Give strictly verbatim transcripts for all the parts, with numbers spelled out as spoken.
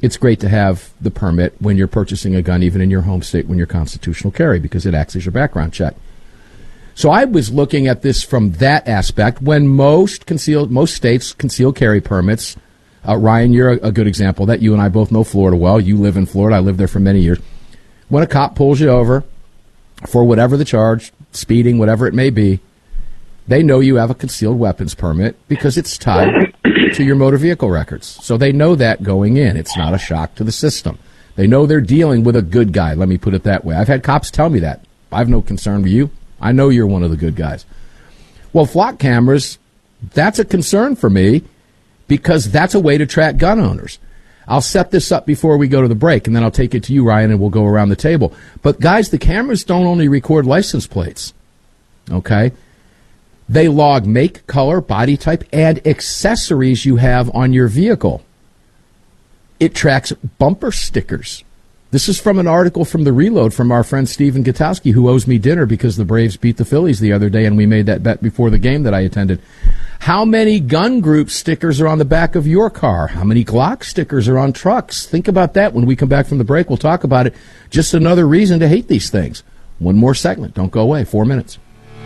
it's great to have the permit when you're purchasing a gun, even in your home state when you're constitutional carry, because it acts as your background check. So I was looking at this from that aspect. When most concealed, most states concealed carry permits, uh, Ryan, you're a, a good example of that. You and I both know Florida well. You live in Florida. I lived there for many years. When a cop pulls you over for whatever the charge, speeding, whatever it may be, they know you have a concealed weapons permit because it's tied to your motor vehicle records. So they know that going in. It's not a shock to the system. They know they're dealing with a good guy. Let me put it that way. I've had cops tell me that. I have no concern with you. I know you're one of the good guys. Well, flock cameras, that's a concern for me because that's a way to track gun owners. I'll set this up before we go to the break, and then I'll take it to you, Ryan, and we'll go around the table. But, guys, the cameras don't only record license plates, okay? They log make, color, body type, and accessories you have on your vehicle. It tracks bumper stickers. This is from an article from The Reload from our friend Stephen Gutowski, who owes me dinner because the Braves beat the Phillies the other day, and we made that bet before the game that I attended. How many gun group stickers are on the back of your car? How many Glock stickers are on trucks? Think about that when we come back from the break. We'll talk about it. Just another reason to hate these things. One more segment. Don't go away. Four minutes.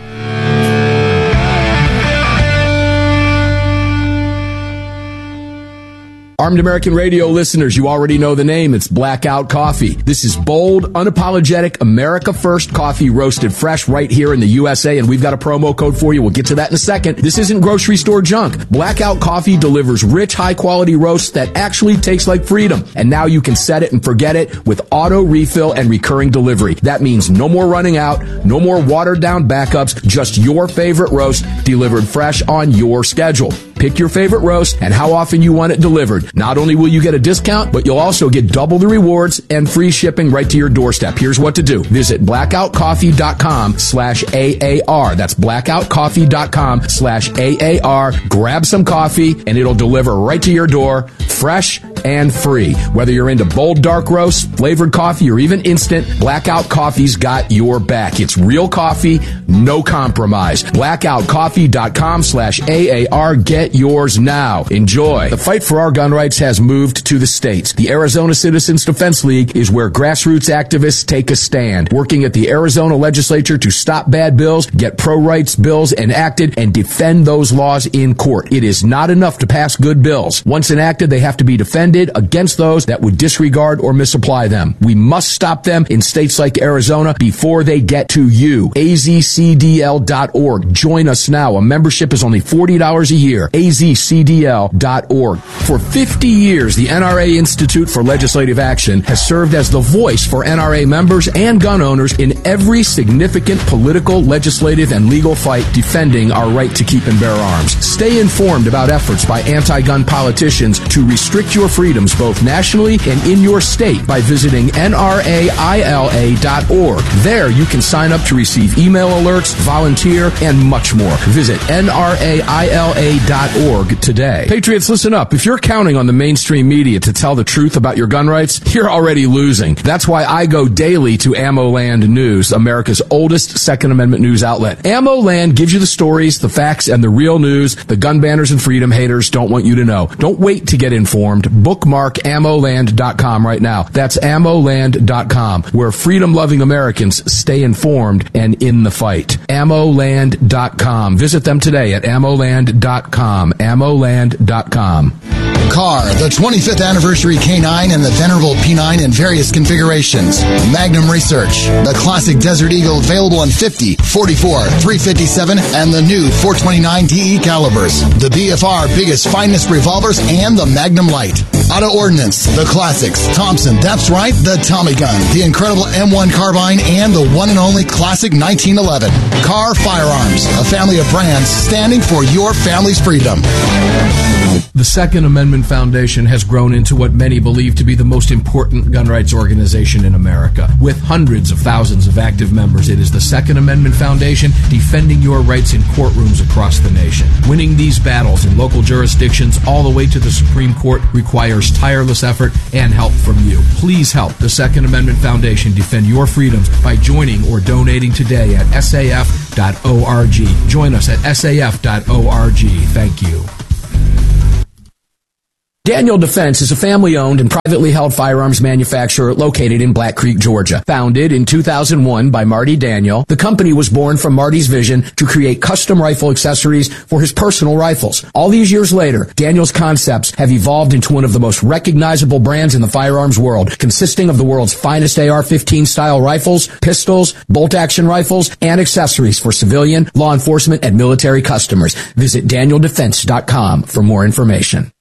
Armed American Radio listeners, you already know the name. It's Blackout Coffee. This is bold, unapologetic, America First coffee roasted fresh right here in the U S A, and we've got a promo code for you. We'll get to that in a second. This isn't grocery store junk. Blackout Coffee delivers rich, high-quality roasts that actually taste like freedom. And now you can set it and forget it with auto refill and recurring delivery. That means no more running out, no more watered-down backups, just your favorite roast delivered fresh on your schedule. Pick your favorite roast and how often you want it delivered. Not only will you get a discount, but you'll also get double the rewards and free shipping right to your doorstep. Here's what to do. Visit blackoutcoffee.com slash AAR. That's blackoutcoffee.com slash AAR. Grab some coffee and it'll deliver right to your door, fresh and free. Whether you're into bold dark roast, flavored coffee, or even instant, Blackout Coffee's got your back. It's real coffee, no compromise. blackoutcoffee.com slash AAR. Get yours now. Enjoy. The fight for our gun rights has moved to the states. The Arizona Citizens Defense League is where grassroots activists take a stand, working at the Arizona legislature to stop bad bills, get pro-rights bills enacted, and defend those laws in court. It is not enough to pass good bills. Once enacted, they have to be defended against those that would disregard or misapply them. We must stop them in states like Arizona before they get to you. A Z C D L dot org. Join us now. A membership is only forty dollars a year. A Z C D L dot org. For fifty years, the N R A Institute for Legislative Action has served as the voice for N R A members and gun owners in every significant political, legislative, and legal fight defending our right to keep and bear arms. Stay informed about efforts by anti-gun politicians to restrict your freedoms both nationally and in your state by visiting N R A I L A dot org. There you can sign up to receive email alerts, volunteer, and much more. Visit N R A I L A dot org today. Patriots, listen up. If you're counting on the mainstream media to tell the truth about your gun rights, you're already losing. That's why I go daily to AmmoLand News, America's oldest Second Amendment news outlet. AmmoLand gives you the stories, the facts, and the real news the gun banners and freedom haters don't want you to know. Don't wait to get informed. Bookmark ammo land dot com right now. That's ammo land dot com, where freedom-loving Americans stay informed and in the fight. ammo land dot com. Visit them today at ammo land dot com. ammo land dot com. Car, the twenty-fifth anniversary K nine and the venerable P nine in various configurations. Magnum Research, the classic Desert Eagle available in fifty, forty-four, three fifty-seven, and the new four twenty-nine D E calibers. The B F R biggest, finest revolvers and the Magnum Light. Auto Ordnance, the classics. Thompson, that's right, the Tommy gun, the incredible M one carbine, and the one and only classic nineteen eleven. Car Firearms, a family of brands standing for your family's freedom. The Second Amendment Foundation has grown into what many believe to be the most important gun rights organization in America. With hundreds of thousands of active members, it is the Second Amendment Foundation defending your rights in courtrooms across the nation. Winning these battles in local jurisdictions all the way to the Supreme Court requires tireless effort and help from you. Please help the Second Amendment Foundation defend your freedoms by joining or donating today at S A F dot org. Join us at S A F dot org. Thank you. Daniel Defense is a family-owned and privately held firearms manufacturer located in Black Creek, Georgia. Founded in two thousand one by Marty Daniel, the company was born from Marty's vision to create custom rifle accessories for his personal rifles. All these years later, Daniel's concepts have evolved into one of the most recognizable brands in the firearms world, consisting of the world's finest A R fifteen style rifles, pistols, bolt-action rifles, and accessories for civilian, law enforcement, and military customers. Visit daniel defense dot com for more information.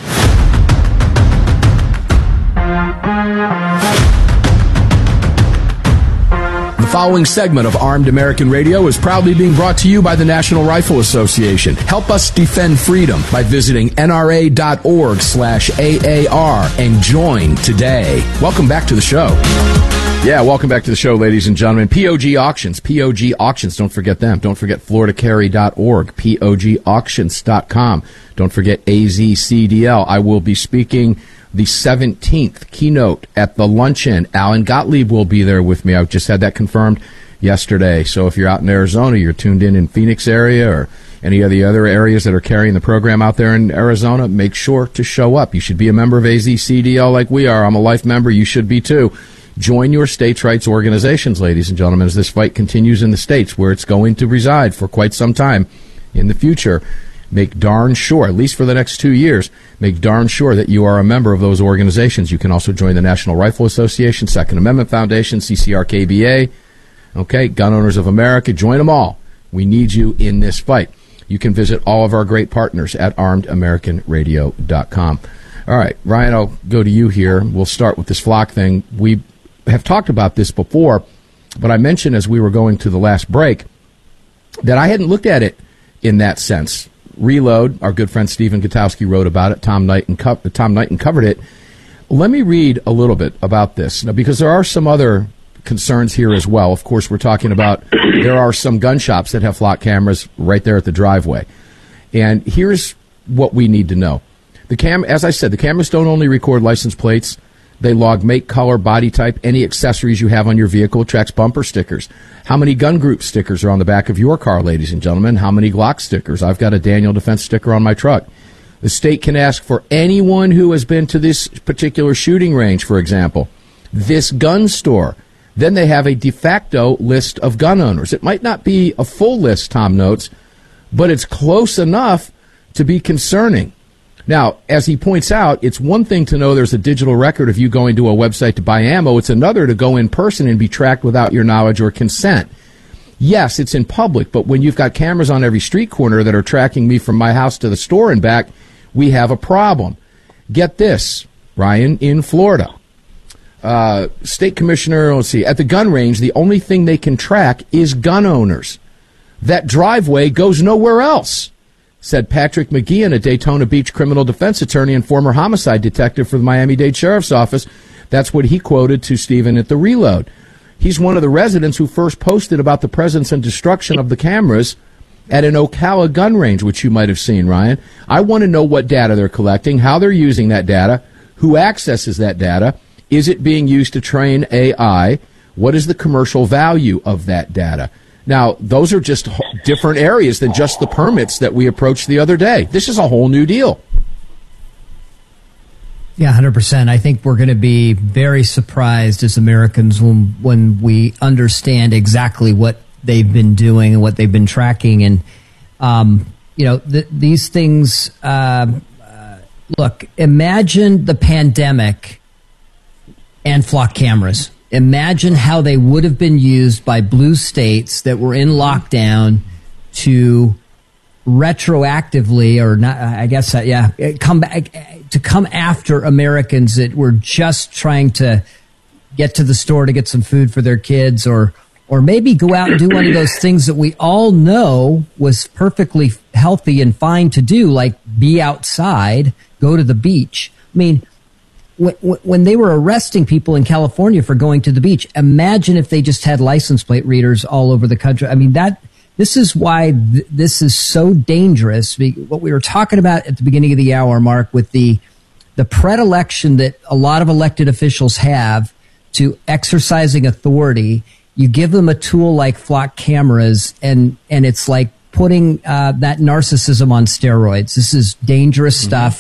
The following segment of Armed American Radio is proudly being brought to you by the National Rifle Association. Help us defend freedom by visiting N R A dot org slash A A R and join today. Welcome back to the show. Yeah, welcome back to the show, ladies and gentlemen. P O G Auctions, P O G Auctions, don't forget them. Don't forget Florida Carry dot org, P O G auctions dot com. Don't forget A Z C D L. I will be speaking the seventeenth keynote at the luncheon. Alan Gottlieb will be there with me. I just had that confirmed yesterday. So if you're out in Arizona, you're tuned in in Phoenix area or any of the other areas that are carrying the program out there in Arizona, make sure to show up. You should be a member of A Z C D L like we are. I'm a life member. You should be too. Join your states' rights organizations, ladies and gentlemen, as this fight continues in the states where it's going to reside for quite some time in the future. Make darn sure, at least for the next two years, make darn sure that you are a member of those organizations. You can also join the National Rifle Association, Second Amendment Foundation, C C R K B A, okay, Gun Owners of America. Join them all. We need you in this fight. You can visit all of our great partners at armed american radio dot com. All right, Ryan, I'll go to you here. We'll start with this flock thing. We have talked about this before, but I mentioned as we were going to the last break that I hadn't looked at it in that sense. Reload, our good friend Stephen Gutowski wrote about it. Tom Knighton, co- Tom Knighton covered it. Let me read a little bit about this, now, because there are some other concerns here as well. Of course, we're talking about there are some gun shops that have flock cameras right there at the driveway. And here's what we need to know. The cam, as I said, the cameras don't only record license plates. They log make, color, body type, any accessories you have on your vehicle, tracks bumper stickers. How many gun group stickers are on the back of your car, ladies and gentlemen? How many Glock stickers? I've got a Daniel Defense sticker on my truck. The state can ask for anyone who has been to this particular shooting range, for example, this gun store. Then they have a de facto list of gun owners. It might not be a full list, Tom notes, but it's close enough to be concerning. Now, as he points out, it's one thing to know there's a digital record of you going to a website to buy ammo. It's another to go in person and be tracked without your knowledge or consent. Yes, it's in public, but when you've got cameras on every street corner that are tracking me from my house to the store and back, we have a problem. Get this, Ryan, in Florida. Uh, state commissioner, let's see, at the gun range, the only thing they can track is gun owners. That driveway goes nowhere else, said Patrick McGeehan, a Daytona Beach criminal defense attorney and former homicide detective for the Miami-Dade Sheriff's Office. That's what he quoted to Stephen at the Reload. He's one of the residents who first posted about the presence and destruction of the cameras at an Ocala gun range, which you might have seen, Ryan. I want to know what data they're collecting, how they're using that data, who accesses that data, is it being used to train A I, what is the commercial value of that data? Now, those are just different areas than just the permits that we approached the other day. This is a whole new deal. Yeah, one hundred percent. I think we're going to be very surprised as Americans when, when we understand exactly what they've been doing and what they've been tracking. And, um, you know, th- these things, uh, uh, look, imagine the pandemic and flock cameras. Imagine how they would have been used by blue states that were in lockdown to retroactively, or not, I guess, uh, yeah, come back to come after Americans that were just trying to get to the store to get some food for their kids, or, or maybe go out and do one of those things that we all know was perfectly healthy and fine to do, like be outside, go to the beach. I mean, when they were arresting people in California for going to the beach, imagine if they just had license plate readers all over the country. I mean, that this is why th- this is so dangerous. What we were talking about at the beginning of the hour, Mark, with the the predilection that a lot of elected officials have to exercising authority. You give them a tool like flock cameras, and and it's like putting uh, that narcissism on steroids. This is dangerous mm-hmm. stuff.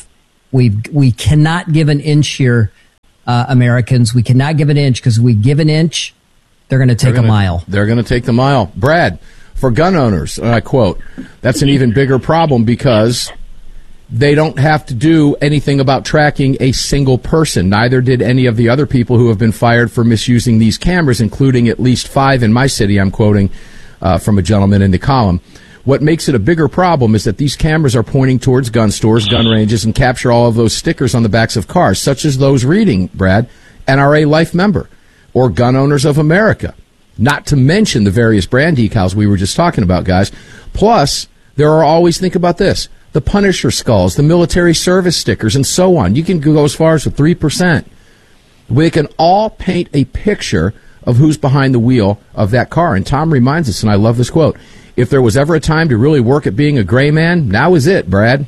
We we cannot give an inch here, uh, Americans. We cannot give an inch because we give an inch, they're going to take gonna, a mile. They're going to take the mile. Brad, for gun owners, and I quote, that's an even bigger problem because they don't have to do anything about tracking a single person. Neither did any of the other people who have been fired for misusing these cameras, including at least five in my city. I'm quoting uh, from a gentleman in the column. What makes it a bigger problem is that these cameras are pointing towards gun stores, gun ranges, and capture all of those stickers on the backs of cars, such as those reading, Brad, N R A Life Member or Gun Owners of America. Not to mention the various brand decals we were just talking about, guys. Plus, there are always, think about this, the Punisher skulls, the military service stickers, and so on. You can go as far as with three percent. They can all paint a picture of who's behind the wheel of that car. And Tom reminds us, and I love this quote, if there was ever a time to really work at being a gray man, now is it, Brad.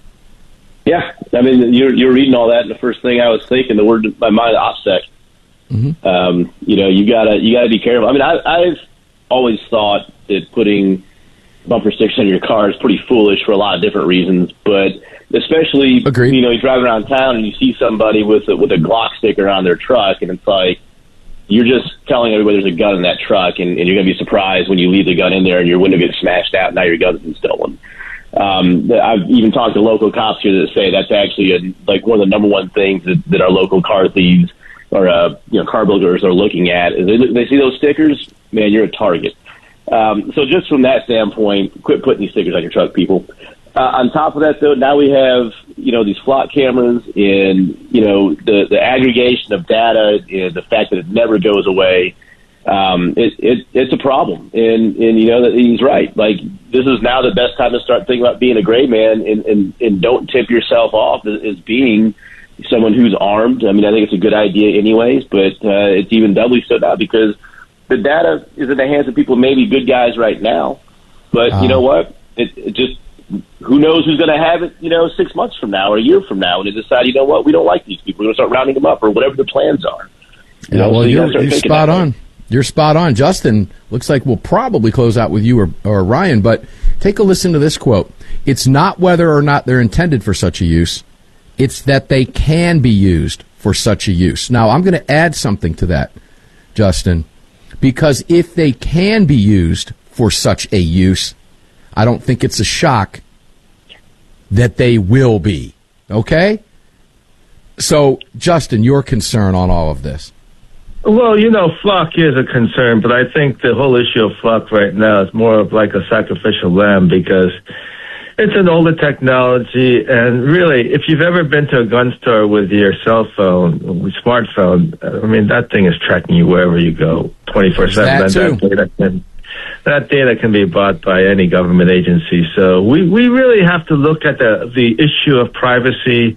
Yeah, I mean, you're you're reading all that, and the first thing I was thinking, the word in my mind, OPSEC. Mm-hmm. Um, you know, you gotta you gotta be careful. I mean, I, I've always thought that putting bumper stickers on your car is pretty foolish for a lot of different reasons, but especially, Agreed. you know, you drive around town and you see somebody with a, with a Glock sticker on their truck, and it's like, you're just telling everybody there's a gun in that truck, and, and you're going to be surprised when you leave the gun in there and your window gets smashed out and now your gun's been stolen. Um, I've even talked to local cops here that say that's actually a, like one of the number one things that, that our local car thieves or uh, you know car burglars are looking at. Is they, they see those stickers, man, you're a target. Um, so just from that standpoint, quit putting these stickers on your truck, people. Uh, on top of that, though, now we have, you know, these flock cameras and, you know, the, the aggregation of data and the fact that it never goes away. Um, it, it, it's a problem. And, and, you know, that he's right. Like, this is now the best time to start thinking about being a gray man and, and, and don't tip yourself off as, as being someone who's armed. I mean, I think it's a good idea anyways, but uh, it's even doubly so now because the data is in the hands of people, maybe good guys right now. But uh, you know what? It, it just, who knows who's going to have it, you know, six months from now or a year from now, and they decide, you know what, we don't like these people. We're going to start rounding them up or whatever the plans are. You yeah, know, well, so you you're, you're spot on. Way. You're spot on. Justin, looks like we'll probably close out with you or, or Ryan, but take a listen to this quote. It's not whether or not they're intended for such a use. It's that they can be used for such a use. Now, I'm going to add something to that, Justin, because if they can be used for such a use, I don't think it's a shock that they will be. Okay? So, Justin, your concern on all of this? Well, you know, flock is a concern, but I think the whole issue of flock right now is more of like a sacrificial lamb because it's an older technology, and really, if you've ever been to a gun store with your cell phone, smartphone, I mean, that thing is tracking you wherever you go, twenty-four seven. That too. That data can, that data can be bought by any government agency. So we, we really have to look at the, the issue of privacy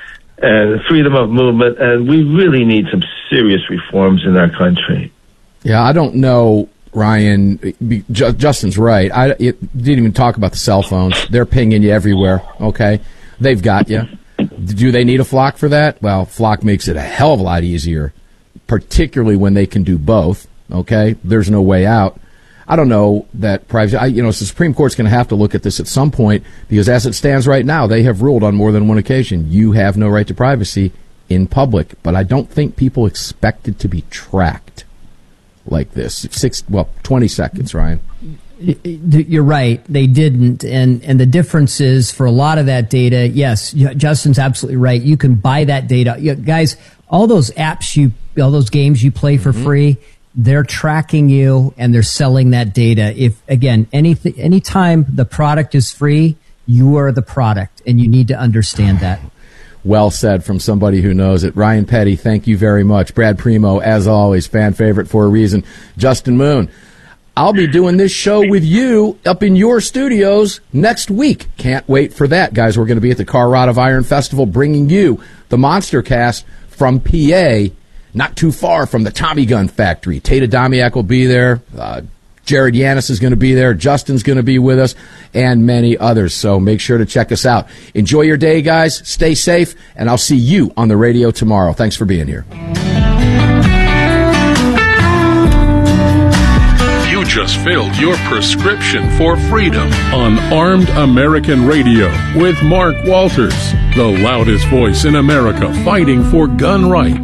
and freedom of movement, and we really need some serious reforms in our country. Yeah, I don't know, Ryan. Justin's right. I it, didn't even talk about the cell phones. They're pinging you everywhere, okay? They've got you. Do they need a flock for that? Well, flock makes it a hell of a lot easier, particularly when they can do both, okay? There's no way out. I don't know that privacy, I, you know, the Supreme Court's going to have to look at this at some point because as it stands right now, they have ruled on more than one occasion, you have no right to privacy in public. But I don't think people expected to be tracked like this. Six, well, twenty seconds, Ryan. You're right. They didn't. And, and the difference is for a lot of that data, yes, Justin's absolutely right. You can buy that data. You, guys, all those apps you, all those games you play for mm-hmm. free, they're tracking you and they're selling that data. If, again, anything, anytime the product is free, you are the product, and you need to understand that. Well said from somebody who knows it. Ryan Petty, thank you very much. Brad Primo, as always, fan favorite for a reason. Justin Moon, I'll be doing this show with you up in your studios next week. Can't wait for that, guys. We're going to be at the Car Rod of Iron Festival bringing you the Monster Cast from P A, not too far from the Tommy Gun Factory. Tata Domiak will be there. Uh, Jared Yanis is going to be there. Justin's going to be with us, and many others. So make sure to check us out. Enjoy your day, guys. Stay safe, and I'll see you on the radio tomorrow. Thanks for being here. You just filled your prescription for freedom on Armed American Radio with Mark Walters. The loudest voice in America fighting for gun rights.